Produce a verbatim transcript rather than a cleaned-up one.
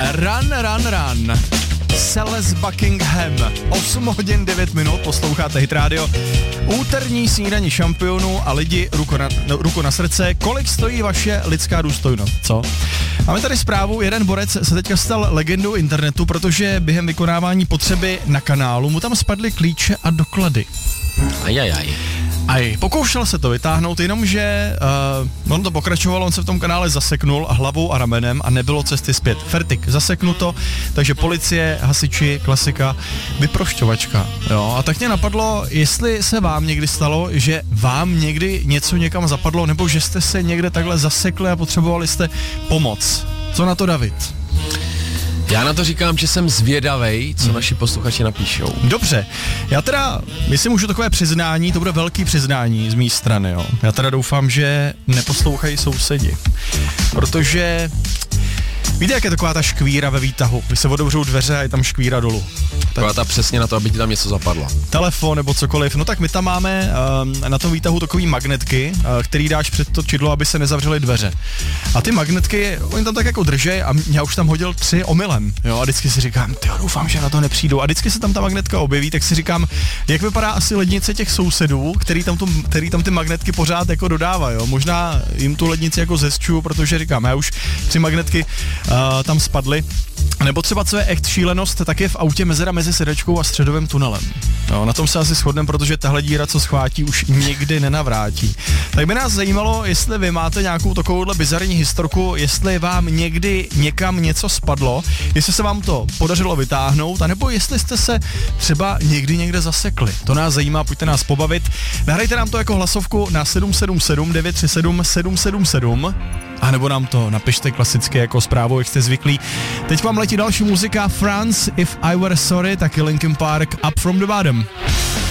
Run, run, run. Celeste Buckingham. osm hodin devět minut, posloucháte Hit Radio. Úterní snídaní šampionů a lidi, ruku na, ruku na srdce, kolik stojí vaše lidská důstojnost, co? Máme tady zprávu, jeden borec se teďka stal legendou internetu, protože během vykonávání potřeby na kanálu mu tam spadly klíče a doklady. Ajajaj. Aj, pokoušel se to vytáhnout, jenomže uh, on to pokračoval, on se v tom kanále zaseknul hlavou a ramenem a nebylo cesty zpět. Fertik, zaseknuto, takže policie, hasiči, klasika, vyprošťovačka. Jo, a tak mě napadlo, jestli se vám někdy stalo, že vám někdy něco někam zapadlo, nebo že jste se někde takhle zasekli a potřebovali jste pomoc. Co na to, David? Já na to říkám, že jsem zvědavej, co hmm. naši posluchači napíšou. Dobře, já teda, myslím už o takové přiznání, to bude velký přiznání z mé strany, jo. Já teda doufám, že neposlouchají sousedi, protože víte, jak je taková ta škvíra ve výtahu, když se otevřou dveře a je tam škvíra dolů. Taková ta přesně na to, aby ti tam něco zapadlo. Telefon nebo cokoliv, no tak my tam máme uh, na tom výtahu takový magnetky, uh, který dáš před to čidlo, aby se nezavřely dveře. A ty magnetky, oni tam tak jako držej a já už tam hodil tři omylem, jo, a vždycky si říkám, tyjo, doufám, že na to nepřijdou. A vždycky se tam ta magnetka objeví, tak si říkám, jak vypadá asi lednice těch sousedů, který tam, tu, který tam ty magnetky pořád jako dodávají, jo. Možná jim tu lednici jako zesču, protože říkám, já už tři magnetky uh, tam spadly. Nebo třeba co je echt šílenost, tak je v autě mezera mezi sedačkou a středovým tunelem. No, na tom se asi shodneme, protože tahle díra, co schvátí, už nikdy nenavrátí. Tak by nás zajímalo, jestli vy máte nějakou takovouhle bizarní historku, jestli vám někdy někam něco spadlo, jestli se vám to podařilo vytáhnout, anebo jestli jste se třeba někdy někde zasekli. To nás zajímá, pojďte nás pobavit. Nahrajte nám to jako hlasovku na sedm sedm sedm devět tři sedm sedm sedm sedm. A nebo nám to napište klasicky jako zprávu, jak jste zvyklí. Teď vám letí další muzika, France, If I Were Sorry, taky Linkin Park, Up From The Bottom.